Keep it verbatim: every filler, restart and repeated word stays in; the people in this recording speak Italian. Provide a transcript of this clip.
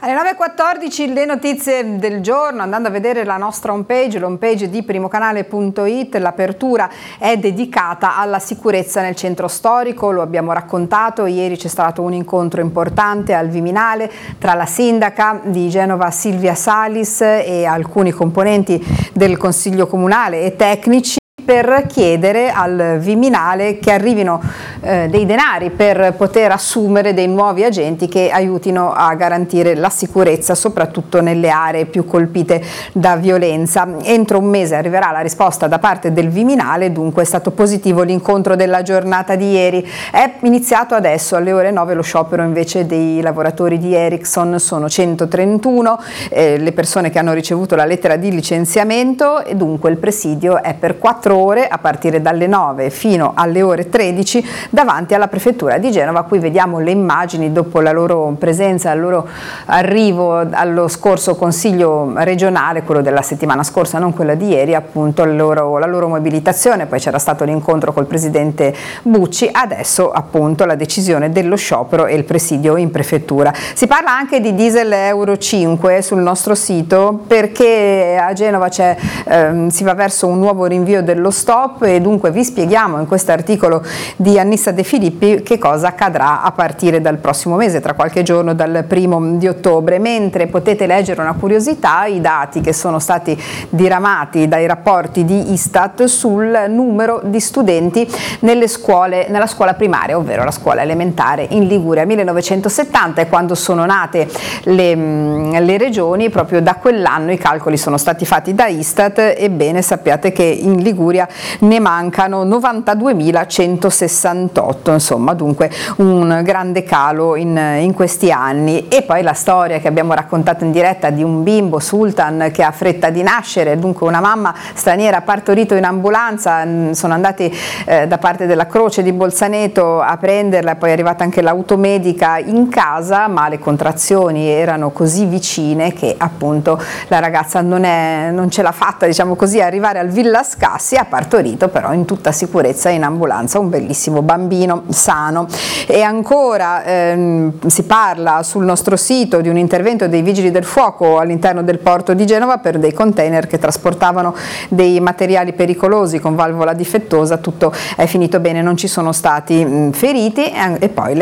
Alle nove e quattordici le notizie del giorno, andando a vedere la nostra homepage, l'homepage di primocanale punto it, l'apertura è dedicata alla sicurezza nel centro storico, lo abbiamo raccontato, ieri c'è stato un incontro importante al Viminale tra la sindaca di Genova Silvia Salis e alcuni componenti del Consiglio Comunale e tecnici per chiedere al Viminale che arrivino eh, dei denari per poter assumere dei nuovi agenti che aiutino a garantire la sicurezza soprattutto nelle aree più colpite da violenza. Entro un mese arriverà la risposta da parte del Viminale, dunque è stato positivo l'incontro della giornata di ieri. È iniziato adesso alle ore nove lo sciopero invece dei lavoratori di Ericsson, sono centotrentuno eh, le persone che hanno ricevuto la lettera di licenziamento e dunque il presidio è per quattro ore a partire dalle nove fino alle ore tredici davanti alla prefettura di Genova. Qui vediamo le immagini dopo la loro presenza, il loro arrivo allo scorso consiglio regionale, quello della settimana scorsa, non quella di ieri, appunto la loro, la loro mobilitazione, poi c'era stato l'incontro col presidente Bucci, adesso appunto la decisione dello sciopero e il presidio in prefettura. Si parla anche di diesel Euro cinque sul nostro sito perché a Genova c'è, ehm, si va verso un nuovo rinvio dello stop e dunque vi spieghiamo in questo articolo di Annissa De Filippi che cosa accadrà a partire dal prossimo mese, tra qualche giorno, dal primo di ottobre, mentre potete leggere una curiosità, i dati che sono stati diramati dai rapporti di Istat sul numero di studenti nelle scuole, nella scuola primaria, ovvero la scuola elementare in Liguria. millenovecentosettanta è quando sono nate le, le regioni, proprio da quell'anno i calcoli sono stati fatti da Istat, ebbene sappiate che in Liguria ne mancano novantaduemilacentosessantotto, insomma dunque un grande calo in, in questi anni. E poi la storia che abbiamo raccontato in diretta di un bimbo Sultan che ha fretta di nascere, dunque una mamma straniera ha partorito in ambulanza, sono andati eh, da parte della Croce di Bolzaneto a prenderla, poi è arrivata anche l'automedica in casa, ma le contrazioni erano così vicine che appunto la ragazza non, è, non ce l'ha fatta, diciamo così, arrivare al Villa Scassi, ha partorito però in tutta sicurezza in ambulanza un bellissimo bambino sano. E ancora ehm, si parla sul nostro sito di un intervento dei vigili del fuoco all'interno del porto di Genova per dei container che trasportavano dei materiali pericolosi con valvola difettosa, tutto è finito bene, non ci sono stati mh, feriti e, e poi le